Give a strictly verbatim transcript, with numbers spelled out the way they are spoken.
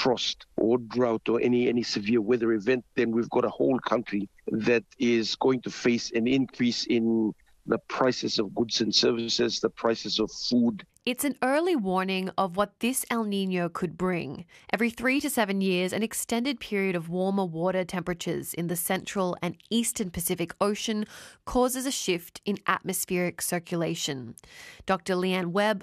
frost or drought or any, any severe weather event, then we've got a whole country that is going to face an increase in the prices of goods and services, the prices of food. It's an early warning of what this El Niño could bring. Every three to seven years, an extended period of warmer water temperatures in the central and eastern Pacific Ocean causes a shift in atmospheric circulation. Doctor Leanne Webb